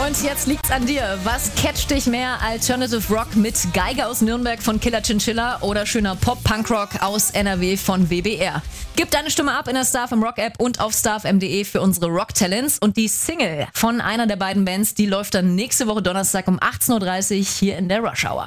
Und jetzt liegt's an dir. Was catcht dich mehr? Alternative Rock mit Geige aus Nürnberg von Killer Chinchilla oder schöner Pop-Punk-Rock aus NRW von WBR? Gib deine Stimme ab in der StarFM Rock App und auf starfm.de für unsere Rock Talents. Und die Single von einer der beiden Bands, die läuft dann nächste Woche Donnerstag um 18.30 Uhr hier in der Rush Hour.